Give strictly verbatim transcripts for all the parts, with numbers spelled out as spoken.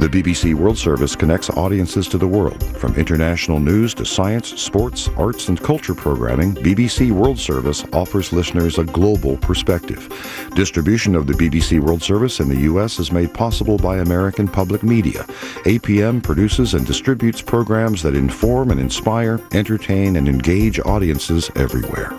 The B B C World Service connects audiences to the world. From international news to science, sports, arts, and culture programming, B B C World Service offers listeners a global perspective. Distribution of the B B C World Service in the U S is made possible by American Public Media. A P M produces and distributes programs that inform and inspire, entertain, and engage audiences everywhere.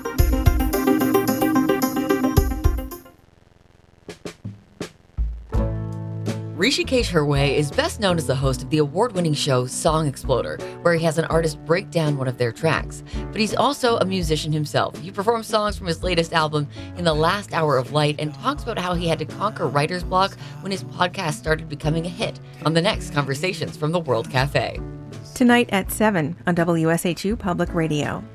Rishikesh Hirway is best known as the host of the award-winning show Song Exploder, where he has an artist break down one of their tracks. But he's also a musician himself. He performs songs from his latest album, In the Last Hour of Light, and talks about how he had to conquer writer's block when his podcast started becoming a hit on the next Conversations from the World Cafe. Tonight at seven on W S H U Public Radio.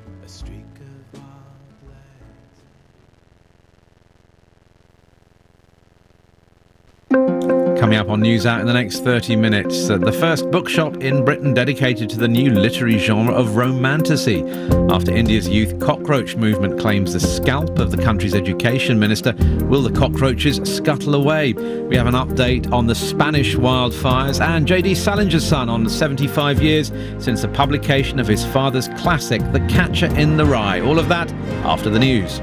Coming up on News Out in the next thirty minutes, uh, the first bookshop in Britain dedicated to the new literary genre of romantasy. After India's youth cockroach movement claims the scalp of the country's education minister, will the cockroaches scuttle away? We have an update on the Spanish wildfires and J D Salinger's son on seventy-five years since the publication of his father's classic, The Catcher in the Rye. All of that after the news.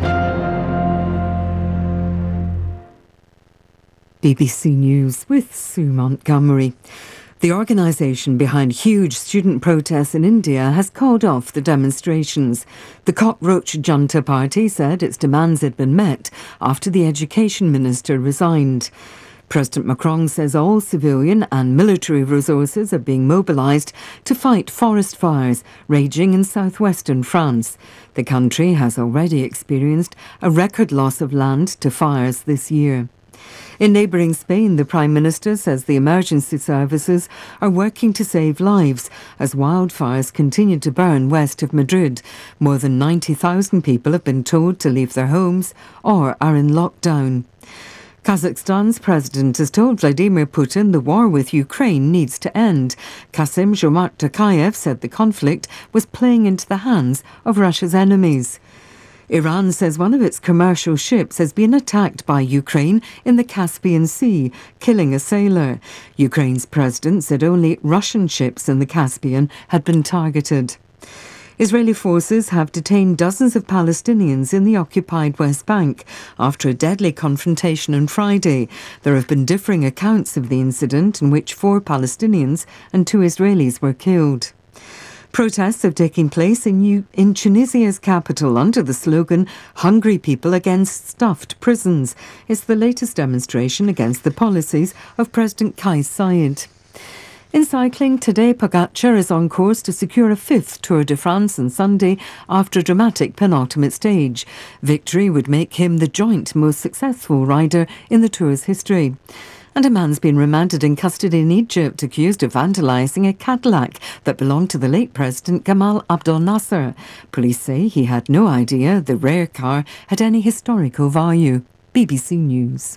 B B C News with Sue Montgomery. The organisation behind huge student protests in India has called off the demonstrations. The Cockroach Junta Party said its demands had been met after the education minister resigned. President Macron says all civilian and military resources are being mobilised to fight forest fires raging in southwestern France. The country has already experienced a record loss of land to fires this year. In neighbouring Spain, the Prime Minister says the emergency services are working to save lives as wildfires continue to burn west of Madrid. More than ninety thousand people have been told to leave their homes or are in lockdown. Kazakhstan's president has told Vladimir Putin the war with Ukraine needs to end. Kassym-Jomart Tokayev said the conflict was playing into the hands of Russia's enemies. Iran says one of its commercial ships has been attacked by Ukraine in the Caspian Sea, killing a sailor. Ukraine's president said only Russian ships in the Caspian had been targeted. Israeli forces have detained dozens of Palestinians in the occupied West Bank after a deadly confrontation on Friday. There have been differing accounts of the incident in which four Palestinians and two Israelis were killed. Protests have taken place in, New- in Tunisia's capital under the slogan Hungry People Against Stuffed Prisons. It's the latest demonstration against the policies of President Kais Saied. In cycling, Tadej Pogacar is on course to secure a fifth Tour de France on Sunday after a dramatic penultimate stage. Victory would make him the joint most successful rider in the Tour's history. And a man's been remanded in custody in Egypt accused of vandalising a Cadillac that belonged to the late President Gamal Abdel Nasser. Police say he had no idea the rare car had any historical value. B B C News.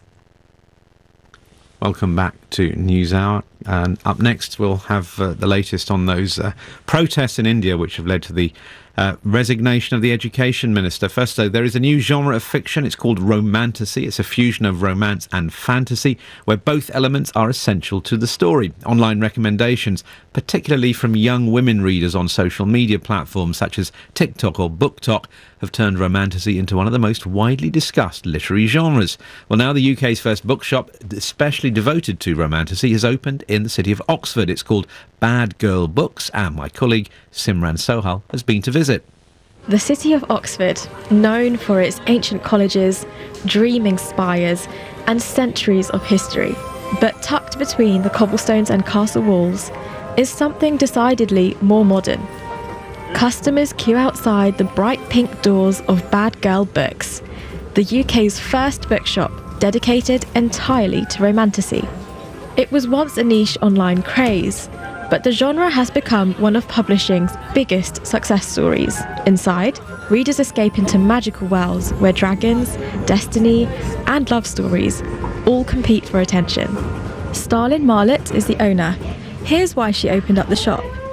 Welcome back to News Hour. And up next, we'll have uh, the latest on those uh, protests in India, which have led to the uh, resignation of the education minister. First, though, there is a new genre of fiction. It's called romantasy. It's a fusion of romance and fantasy, where both elements are essential to the story. Online recommendations, particularly from young women readers on social media platforms such as TikTok or BookTok, have turned romantasy into one of the most widely discussed literary genres. Well, now the U K's first bookshop, especially devoted to romantasy, has opened in the city of Oxford. It's called Bad Girl Books, and my colleague Simran Sohal has been to visit. The city of Oxford, known for its ancient colleges, dreaming spires, and centuries of history, but tucked between the cobblestones and castle walls, is something decidedly more modern. Customers queue outside the bright pink doors of Bad Girl Books, the U K's first bookshop dedicated entirely to romantasy. It was once a niche online craze, but the genre has become one of publishing's biggest success stories. Inside, readers escape into magical worlds where dragons, destiny, and love stories all compete for attention. Starlin Marlett is the owner. Here's why she opened up the shop.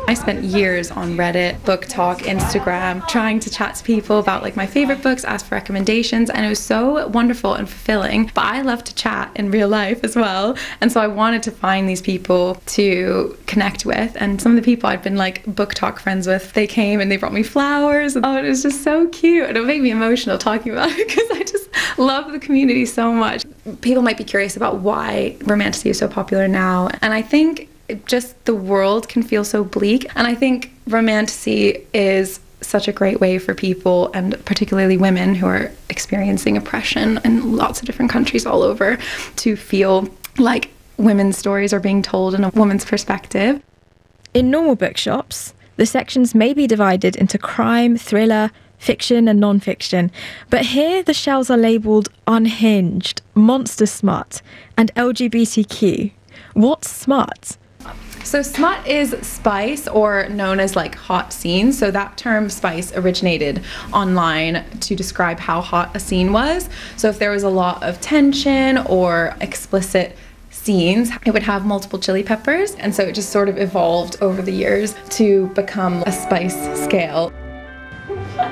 I spent years on Reddit, Book Talk, Instagram, trying to chat to people about like my favorite books, ask for recommendations, and it was so wonderful and fulfilling. But I love to chat in real life as well, and so I wanted to find these people to connect with. And some of the people I'd been like Book Talk friends with, they came and they brought me flowers. Oh, it was just so cute, and it made me emotional talking about it because I just love the community so much. People might be curious about why romantasy is so popular now, and I think just the world can feel so bleak, and I think romantasy is such a great way for people, and particularly women who are experiencing oppression in lots of different countries all over, to feel like women's stories are being told in a woman's perspective. In normal bookshops, the sections may be divided into crime, thriller, fiction and non-fiction, but here the shelves are labelled unhinged, monster smut and L G B T Q. What's smut? So smut is spice, or known as like hot scenes. So that term spice originated online to describe how hot a scene was. So if there was a lot of tension or explicit scenes, it would have multiple chili peppers, and so it just sort of evolved over the years to become a spice scale. I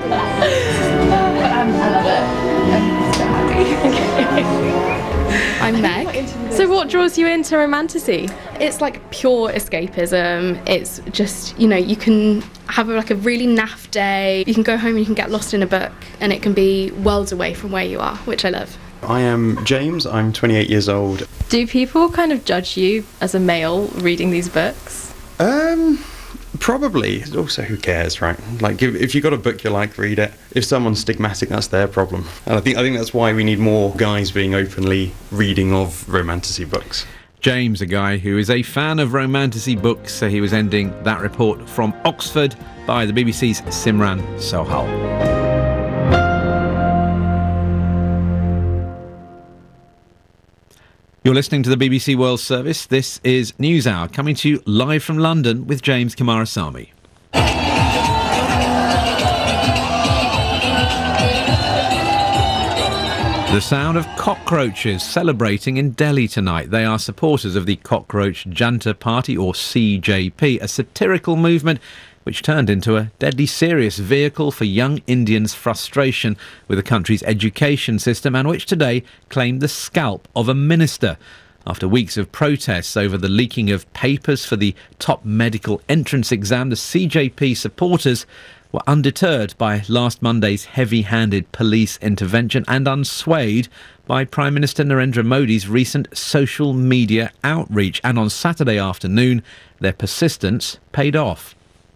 love it. I'm so happy. I'm Meg. So what draws you into romantasy? It's like pure escapism. It's just, you know, you can have a, like a really naff day. You can go home and you can get lost in a book, and it can be worlds away from where you are, which I love. I am James. I'm twenty-eight years old. Do people kind of judge you as a male reading these books? Um... Probably. Also, who cares, right? Like, if, if you got a book you like, read it. If someone's stigmatic, that's their problem. And I think I think that's why we need more guys being openly reading of romantasy books. James, a guy who is a fan of romantasy books, so he was ending that report from Oxford by the B B C's Simran Sohal. You're listening to the B B C World Service. This is NewsHour, coming to you live from London with James Kumarasamy. The sound of cockroaches celebrating in Delhi tonight. They are supporters of the Cockroach Janta Party, or C J P, a satirical movement which turned into a deadly serious vehicle for young Indians' frustration with the country's education system, and which today claimed the scalp of a minister. After weeks of protests over the leaking of papers for the top medical entrance exam, the C J P supporters were undeterred by last Monday's heavy-handed police intervention and unswayed by Prime Minister Narendra Modi's recent social media outreach. And on Saturday afternoon, their persistence paid off.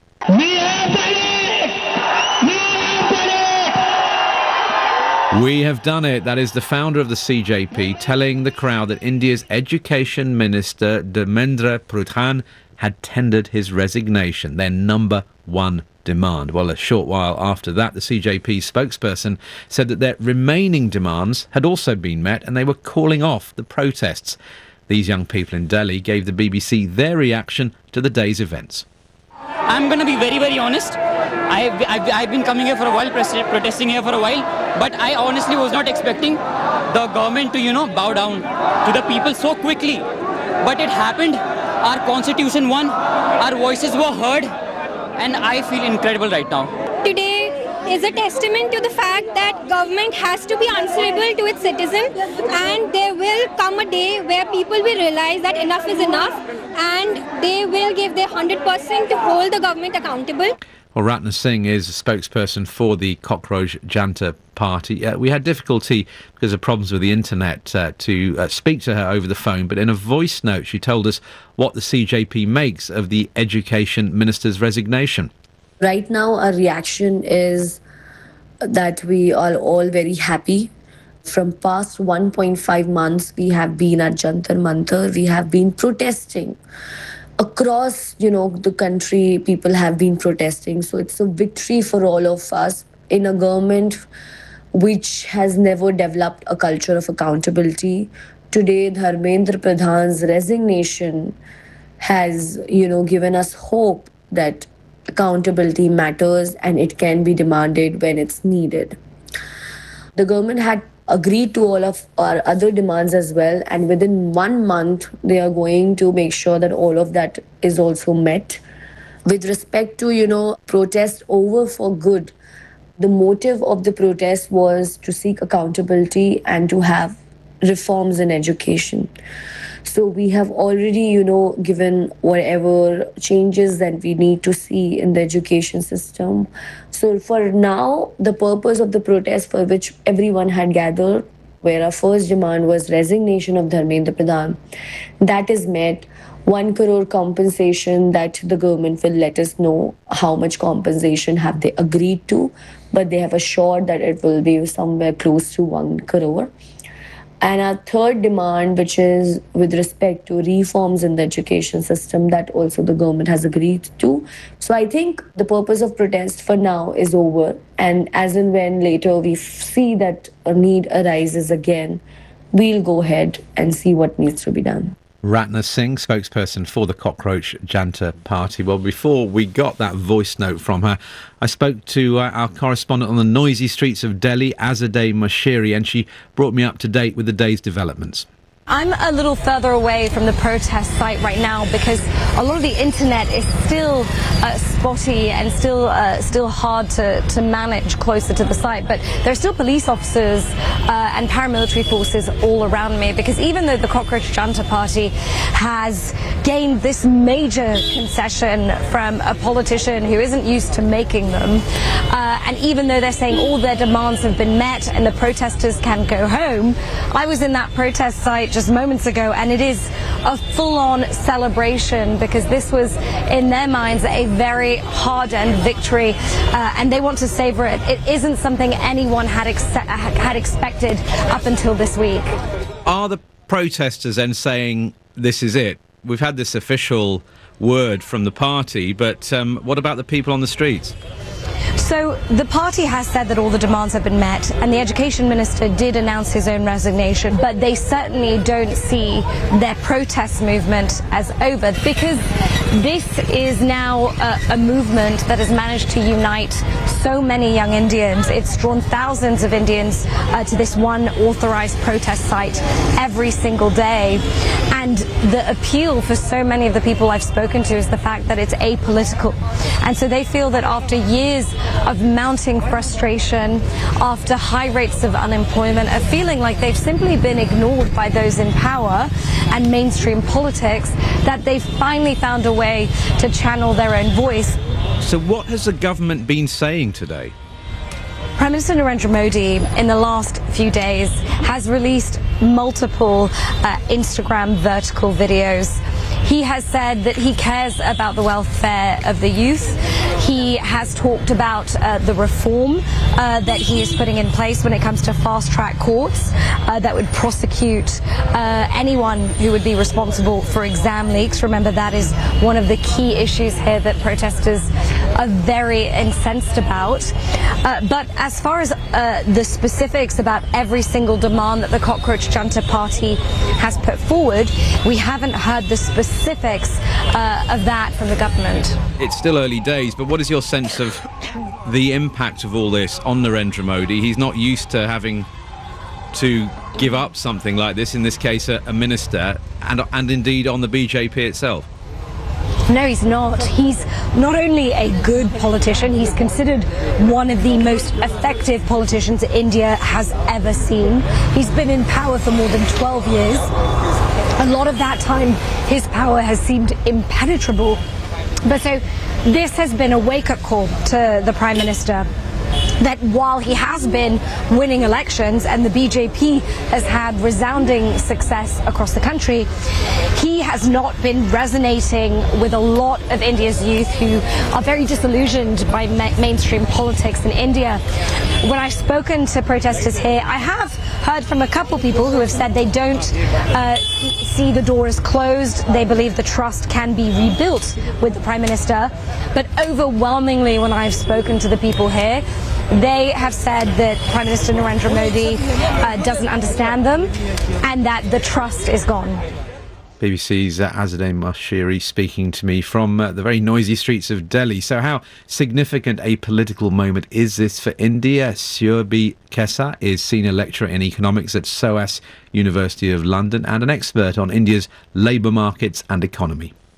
We have done it. That is the founder of the C J P telling the crowd that India's Education Minister Dharmendra Pradhan had tendered his resignation, their number one demand. Well, a short while after that, the C J P spokesperson said that their remaining demands had also been met and they were calling off the protests. These young people in Delhi gave the B B C their reaction to the day's events. I'm going to be very, very honest. I've, I've, I've been coming here for a while, protesting here for a while, but I honestly was not expecting the government to, you know, bow down to the people so quickly. But it happened. Our constitution won, our voices were heard, and I feel incredible right now. Today is a testament to the fact that government has to be answerable to its citizens, and there will come a day where people will realize that enough is enough, and they will give their one hundred percent to hold the government accountable. Well, Ratna Singh is a spokesperson for the Cockroach Janta Party. Uh, we had difficulty because of problems with the internet uh, to uh, speak to her over the phone, but in a voice note she told us what the C J P makes of the Education Minister's resignation. Right now our reaction is that we are all very happy. From past one point five months we have been at Jantar Mantar, we have been protesting. Across, you know, the country, people have been protesting. So it's a victory for all of us in a government which has never developed a culture of accountability. Today, Dharmendra Pradhan's resignation has, you know, given us hope that accountability matters and it can be demanded when it's needed. The government had agreed to all of our other demands as well, and within one month they are going to make sure that all of that is also met. With respect to, you know, protest over for good, the motive of the protest was to seek accountability and to have reforms in education. So we have already, you know, given whatever changes that we need to see in the education system. So for now, the purpose of the protest for which everyone had gathered, where our first demand was resignation of Dharmendra Pradhan, that is met. One crore compensation that the government will let us know how much compensation have they agreed to, but they have assured that it will be somewhere close to one crore. And our third demand, which is with respect to reforms in the education system, that also the government has agreed to. So I think the purpose of protest for now is over. And as and when later we see that a need arises again, we'll go ahead and see what needs to be done. Ratna Singh, spokesperson for the Cockroach Janta Party. Well, before we got that voice note from her, I spoke to uh, our correspondent on the noisy streets of Delhi, Azadeh Mashiri, and she brought me up to date with the day's developments. I'm a little further away from the protest site right now because a lot of the internet is still uh, spotty and still uh, still hard to, to manage closer to the site. But there are still police officers uh, and paramilitary forces all around me, because even though the Cockroach Janta Party has gained this major concession from a politician who isn't used to making them, uh, and even though they're saying all their demands have been met and the protesters can go home, I was in that protest site just moments ago, and it is a full-on celebration because this was, in their minds, a very hard-earned victory, uh, and they want to savor it. It isn't something anyone had ex- had expected up until this week. Are the protesters then saying this is it? We've had this official word from the party, but um, what about the people on the streets? So the party has said that all the demands have been met, and the education minister did announce his own resignation, but they certainly don't see their protest movement as over, because this is now a, a movement that has managed to unite so many young Indians. It's drawn thousands of Indians uh, to this one authorized protest site every single day. And the appeal for so many of the people I've spoken to is the fact that it's apolitical. And so they feel that after years of mounting frustration, after high rates of unemployment, of feeling like they've simply been ignored by those in power and mainstream politics, that they've finally found a way to channel their own voice. So what has the government been saying today? Prime Minister Narendra Modi, in the last few days, has released multiple uh, Instagram vertical videos. He has said that he cares about the welfare of the youth. He has talked about uh, the reform uh, that he is putting in place when it comes to fast-track courts uh, that would prosecute uh, anyone who would be responsible for exam leaks. Remember, that is one of the key issues here that protesters are very incensed about. Uh, but as far as uh, the specifics about every single demand that the Cockroach Janta Party has put forward, we haven't heard the specifics uh, of that from the government. It's still early days, but what is your sense of the impact of all this on Narendra Modi? He's not used to having to give up something like this, in this case a, a minister, and, and indeed on the B J P itself. No, he's not. He's not only a good politician, he's considered one of the most effective politicians India has ever seen. He's been in power for more than twelve years. A lot of that time, his power has seemed impenetrable. But so this has been a wake-up call to the Prime Minister, that while he has been winning elections and the B J P has had resounding success across the country, he has not been resonating with a lot of India's youth who are very disillusioned by ma- mainstream politics in India. When I've spoken to protesters here, I have heard from a couple people who have said they don't uh, see the door as closed. They believe the trust can be rebuilt with the Prime Minister. But overwhelmingly, when I've spoken to the people here, they have said that Prime Minister Narendra Modi uh, doesn't understand them and that the trust is gone. B B C's uh, Azadeh Mashiri speaking to me from uh, the very noisy streets of Delhi. So how significant a political moment is this for India? Surbhi Kesa is Senior Lecturer in Economics at SOAS University of London and an expert on India's labour markets and economy. I think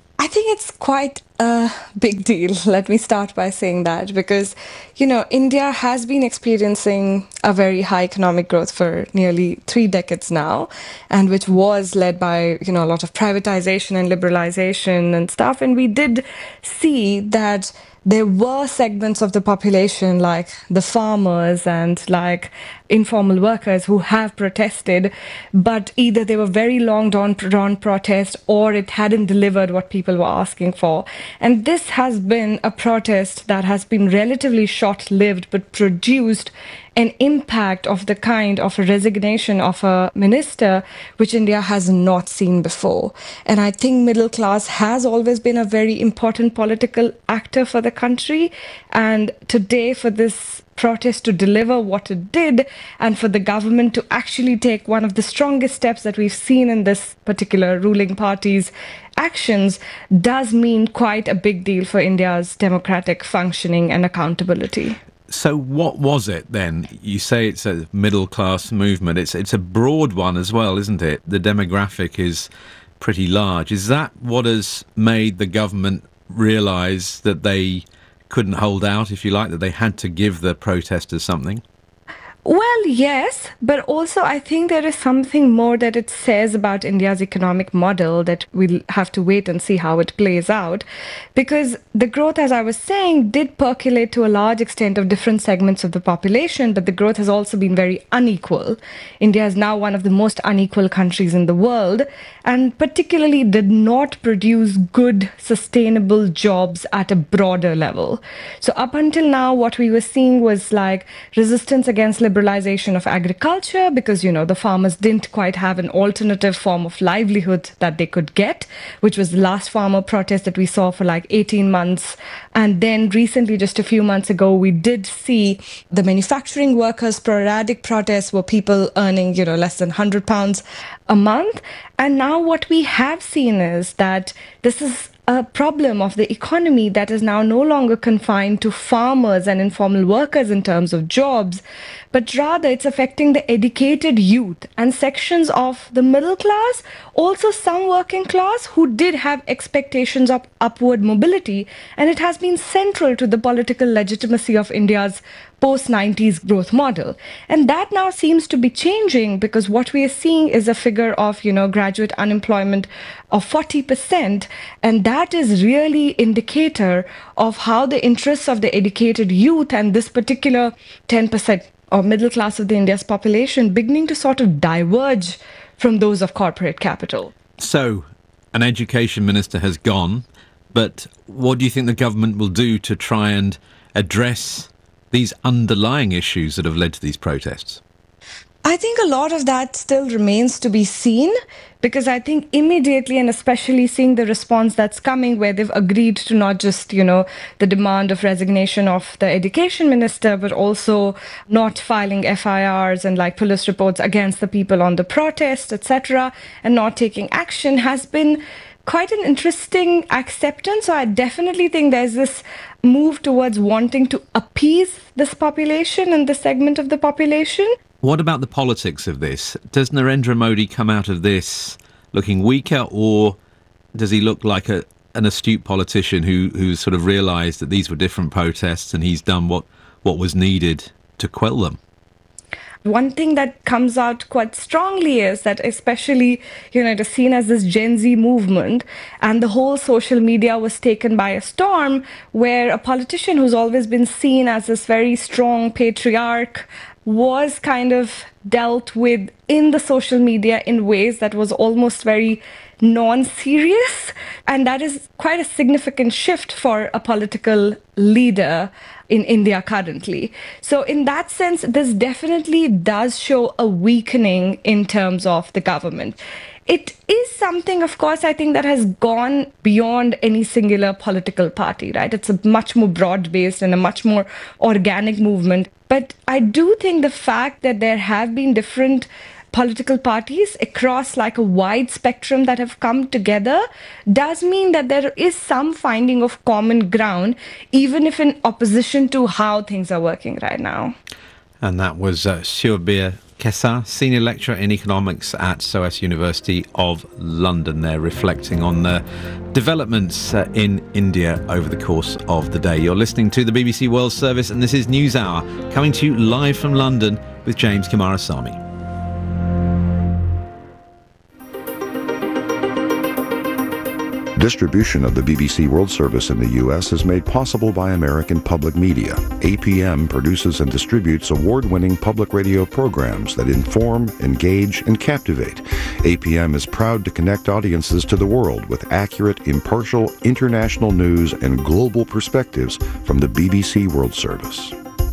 think it's quite a big deal. Let me start by saying that because, you know, India has been experiencing a very high economic growth for nearly three decades now, and which was led by, you know, a lot of privatization and liberalization and stuff. And we did see that there were segments of the population like the farmers and like informal workers who have protested, but either they were very long drawn, drawn protests or it hadn't delivered what people were asking for. And this has been a protest that has been relatively short-lived but produced an impact of the kind of a resignation of a minister which India has not seen before. And I think middle class has always been a very important political actor for the country. And today, for this protest to deliver what it did and for the government to actually take one of the strongest steps that we've seen in this particular ruling party's actions does mean quite a big deal for India's democratic functioning and accountability. So what was it then? You say it's a middle-class movement. It's it's a broad one as well, isn't it? The demographic is pretty large. Is that what has made the government realise that they couldn't hold out, if you like, that they had to give the protesters something? Well, yes, but also I think there is something more that it says about India's economic model that we'll have to wait and see how it plays out. Because the growth, as I was saying, did percolate to a large extent of different segments of the population, but the growth has also been very unequal. India is now one of the most unequal countries in the world, and particularly did not produce good, sustainable jobs at a broader level. So up until now, what we were seeing was like resistance against liberalization of agriculture because, you know, the farmers didn't quite have an alternative form of livelihood that they could get, which was the last farmer protest that we saw for like eighteen months. And then recently, just a few months ago, we did see the manufacturing workers' sporadic protests where people earning, you know, less than one hundred pounds a month. And now what we have seen is that this is a problem of the economy that is now no longer confined to farmers and informal workers in terms of jobs, but rather it's affecting the educated youth and sections of the middle class, also some working class who did have expectations of upward mobility. And it has been central to the political legitimacy of India's post nineties growth model. And that now seems to be changing because what we are seeing is a figure of, you know, graduate unemployment of forty percent. And that is really indicator of how the interests of the educated youth and this particular ten percent or middle class of the India's population beginning to sort of diverge from those of corporate capital. So an education minister has gone, but what do you think the government will do to try and address these underlying issues that have led to these protests? I think a lot of that still remains to be seen because I think immediately and especially seeing the response that's coming where they've agreed to not just, you know, the demand of resignation of the education minister, but also not filing F I Rs and like police reports against the people on the protest, et cetera, and not taking action has been quite an interesting acceptance. So I definitely think there's this move towards wanting to appease this population and this segment of the population. What about the politics of this? Does Narendra Modi come out of this looking weaker, or does he look like a, an astute politician who, who's sort of realised that these were different protests and he's done what, what was needed to quell them? One thing that comes out quite strongly is that especially, you know, it is seen as this Gen Z movement and the whole social media was taken by a storm where a politician who's always been seen as this very strong patriarch was kind of dealt with in the social media in ways that was almost very non-serious. And that is quite a significant shift for a political leader in India currently. So in that sense, this definitely does show a weakening in terms of the government. It is something, of course, I think that has gone beyond any singular political party, right? It's a much more broad-based and a much more organic movement. But I do think the fact that there have been different political parties across like a wide spectrum that have come together does mean that there is some finding of common ground, even if in opposition to how things are working right now. And that was uh, Surbir Kessa, Senior Lecturer in Economics at S O A S University of London. They're reflecting on the developments uh, in India over the course of the day. You're listening to the B B C World Service, and this is News Hour, coming to you live from London with James Kumarasamy. Distribution of the B B C World Service in the U S is made possible by American Public Media. A P M produces and distributes award-winning public radio programs that inform, engage, and captivate. A P M is proud to connect audiences to the world with accurate, impartial, international news and global perspectives from the B B C World Service.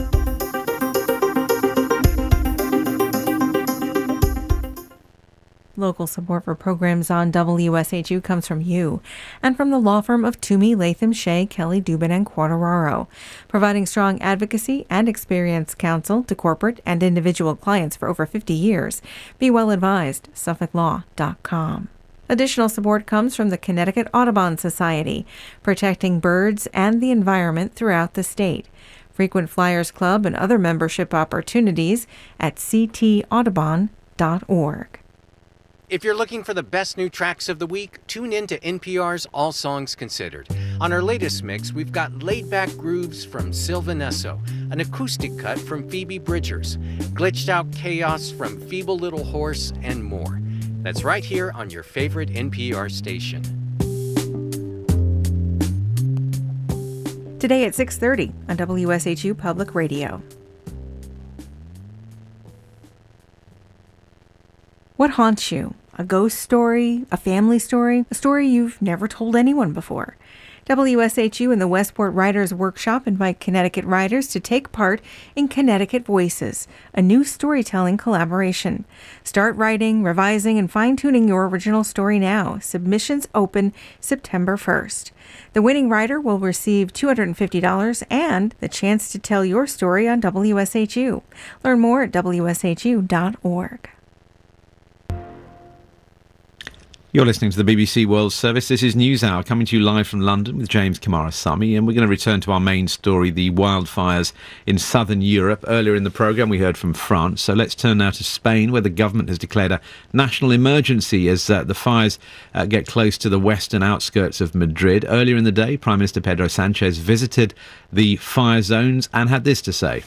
Local support for programs on W S H U comes from you and from the law firm of Toomey, Latham, Shea, Kelly, Dubin, and Quattararo, providing strong advocacy and experienced counsel to corporate and individual clients for over fifty years. Be well advised, Suffolk Law dot com. Additional support comes from the Connecticut Audubon Society, protecting birds and the environment throughout the state. Frequent Flyers Club and other membership opportunities at c t audubon dot org. If you're looking for the best new tracks of the week, tune in to N P R's All Songs Considered. On our latest mix, we've got laid-back grooves from Sylvan Esso, an acoustic cut from Phoebe Bridgers, glitched out chaos from Feeble Little Horse, and more. That's right here on your favorite N P R station. Today at six thirty on W S H U Public Radio. What haunts you? A ghost story? A family story? A story you've never told anyone before? W S H U and the Westport Writers Workshop invite Connecticut writers to take part in Connecticut Voices, a new storytelling collaboration. Start writing, revising, and fine-tuning your original story now. Submissions open September first. The winning writer will receive two hundred fifty dollars and the chance to tell your story on W S H U. Learn more at w s h u dot org. You're listening to the B B C World Service. This is News Hour, coming to you live from London with James Kumarasamy, and we're going to return to our main story, the wildfires in southern Europe. Earlier in the programme, we heard from France, so let's turn now to Spain, where the government has declared a national emergency as uh, the fires uh, get close to the western outskirts of Madrid. Earlier in the day, Prime Minister Pedro Sánchez visited the fire zones and had this to say.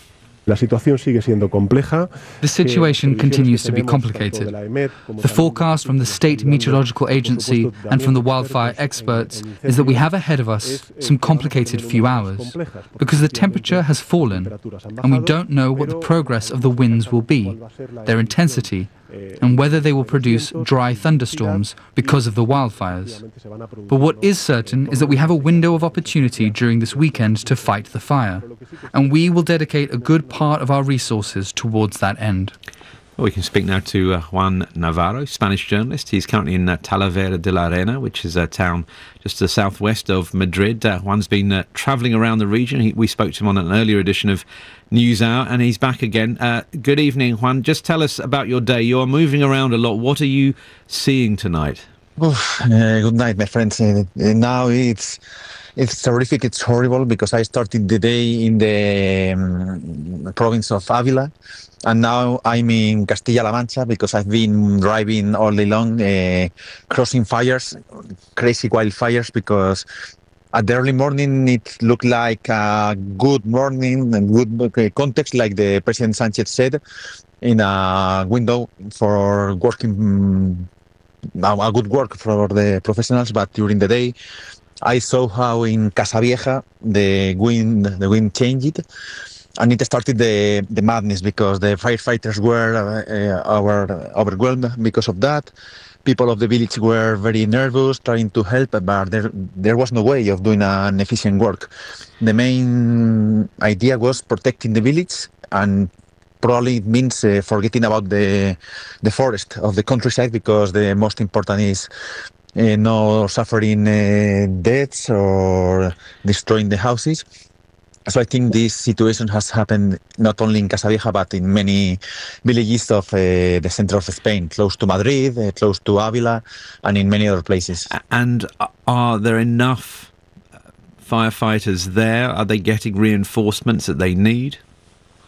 The situation continues to be complicated. The forecast from the State Meteorological Agency and from the wildfire experts is that we have ahead of us some complicated few hours, because the temperature has fallen and we don't know what the progress of the winds will be, their intensity, and whether they will produce dry thunderstorms because of the wildfires. But what is certain is that we have a window of opportunity during this weekend to fight the fire, and we will dedicate a good part of our resources towards that end. Well, we can speak now to uh, Juan Navarro, Spanish journalist. He's currently in uh, Talavera de la Reina, which is a town just to the southwest of Madrid. Uh, Juan's been uh, travelling around the region. He, we spoke to him on an earlier edition of News Hour, and he's back again. Uh, good evening, Juan. Just tell us about your day. You're moving around a lot. What are you seeing tonight? Oof, uh, good night, my friends. Uh, now it's it's terrific. It's horrible because I started the day in the um, province of Avila, and now I'm in Castilla-La Mancha because I've been driving all day long, uh, crossing fires, crazy wildfires, because at the early morning it looked like a good morning and good context, like the President Sánchez said, in a window for working, a good work for the professionals. But during the day, I saw how in Casavieja the wind the wind changed, and it started the the madness because the firefighters were uh, were overwhelmed because of that. People of the village were very nervous, trying to help, but there there was no way of doing an efficient work. The main idea was protecting the village, and probably it means uh, forgetting about the the forest of the countryside, because the most important is uh, no suffering uh, deaths or destroying the houses. So I think this situation has happened not only in Casavieja, but in many villages of uh, the center of Spain, close to Madrid, uh, close to Avila, and in many other places. And are there enough firefighters there? Are they getting reinforcements that they need?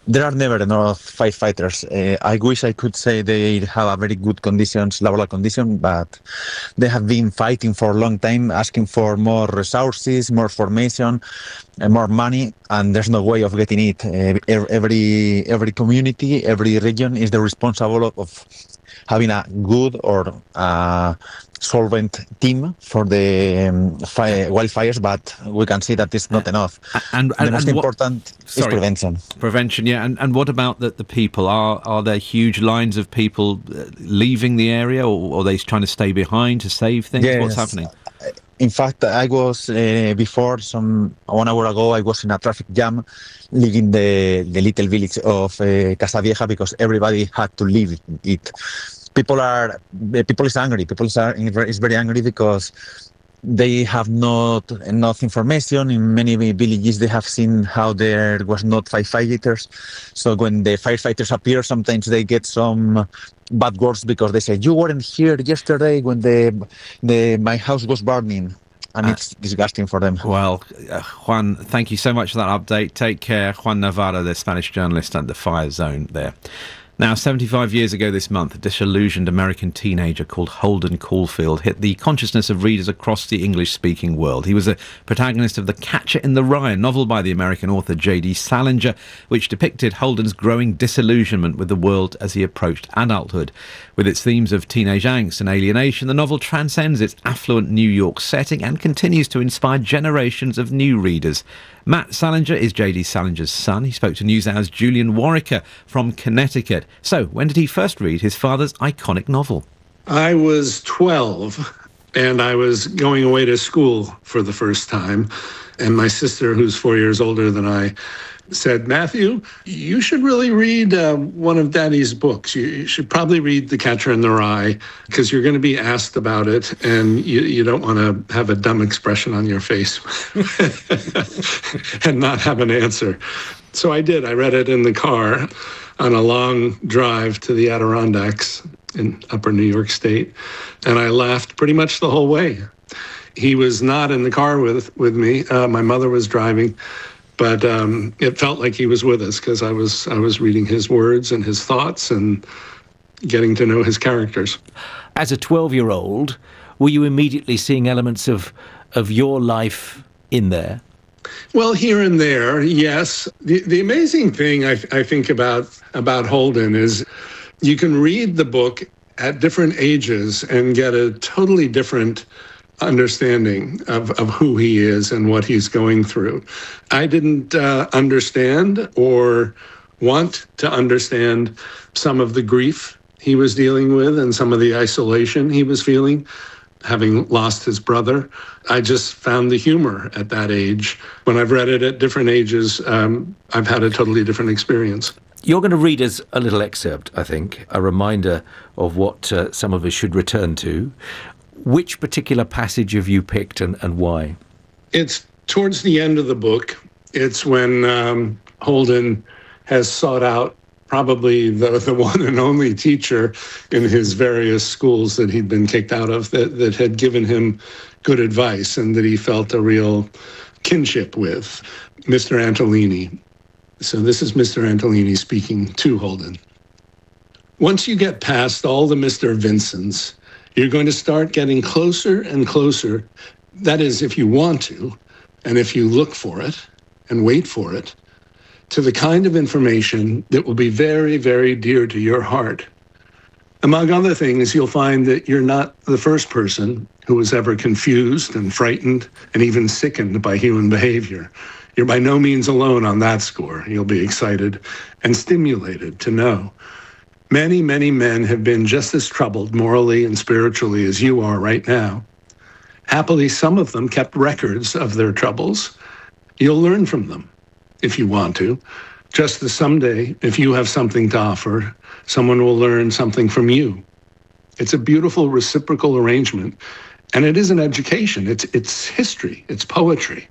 there are never enough firefighters. Uh, I wish I could say they have a very good conditions, laboral condition, but they have been fighting for a long time, asking for more resources, more formation, and more money, and there's no way of getting it. Uh, every every community, every region is the responsible of, of having a good or uh, solvent team for the um, fire, wildfires, but we can see that it's not enough. And, and the most and what, important sorry, is prevention. Prevention, yeah. And and what about the, the people? Are are there huge lines of people leaving the area, or are they trying to stay behind to save things? Yes. What's happening? In fact, I was uh, before some one hour ago. I was in a traffic jam, leaving the the little village of uh, Casa Vieja because everybody had to leave it. People are people is angry. People are is very angry because they have not enough information. In many villages, they have seen how there was not firefighters. So when the firefighters appear, sometimes they get some bad words because they say, "You weren't here yesterday when the the my house was burning." And uh, it's disgusting for them. Well, uh, Juan, thank you so much for that update. Take care. Juan Navarro, the Spanish journalist at the Fire Zone there. Now, seventy-five years ago this month, a disillusioned American teenager called Holden Caulfield hit the consciousness of readers across the English-speaking world. He was a protagonist of The Catcher in the Rye, a novel by the American author J D Salinger, which depicted Holden's growing disillusionment with the world as he approached adulthood. With its themes of teenage angst and alienation, the novel transcends its affluent New York setting and continues to inspire generations of new readers. Matt Salinger is J D Salinger's son. He spoke to NewsHour's Julian Warwicker from Connecticut. So, when did he first read his father's iconic novel? I was twelve, and I was going away to school for the first time. And my sister, who's four years older than I, said, "Matthew, you should really read uh, one of Daddy's books. You, you should probably read The Catcher in the Rye, because you're going to be asked about it, and you, you don't want to have a dumb expression on your face and not have an answer." So I did. I read it in the car on a long drive to the Adirondacks in upper New York State, and I laughed pretty much the whole way. He was not in the car with, with me. Uh, my mother was driving. But um, it felt like he was with us because I was I was reading his words and his thoughts and getting to know his characters. As a twelve-year-old, were you immediately seeing elements of of your life in there? Well, here and there, yes. The the amazing thing I, I think about about Holden is you can read the book at different ages and get a totally different understanding of, of who he is and what he's going through. I didn't uh, understand or want to understand some of the grief he was dealing with and some of the isolation he was feeling, having lost his brother. I just found the humor at that age. When I've read it at different ages, um, I've had a totally different experience. You're going to read us a little excerpt, I think, a reminder of what uh, some of us should return to. Which particular passage have you picked and, and why? It's towards the end of the book. It's when um, Holden has sought out probably the, the one and only teacher in his various schools that he'd been kicked out of that, that had given him good advice and that he felt a real kinship with, Mister Antolini. So this is Mister Antolini speaking to Holden. "Once you get past all the Mister Vincents, you're going to start getting closer and closer. That is, if you want to, and if you look for it and wait for it, to the kind of information that will be very, very dear to your heart. Among other things, you'll find that you're not the first person who was ever confused and frightened and even sickened by human behavior. You're by no means alone on that score. You'll be excited and stimulated to know. Many, many men have been just as troubled morally and spiritually as you are right now. Happily, some of them kept records of their troubles. You'll learn from them if you want to. Just as someday, if you have something to offer, someone will learn something from you. It's a beautiful reciprocal arrangement. And it is an education. It's, it's history. It's poetry."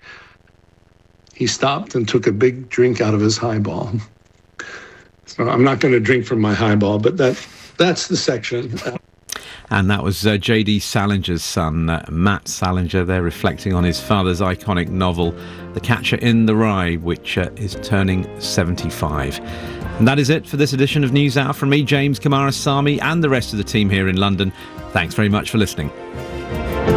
He stopped and took a big drink out of his highball. So I'm not going to drink from my highball, but that that's the section. And that was uh, J D Salinger's son, uh, Matt Salinger, there reflecting on his father's iconic novel, The Catcher in the Rye, which uh, is turning seventy-five. And that is it for this edition of NewsHour from me, James Camarazami, and the rest of the team here in London. Thanks very much for listening.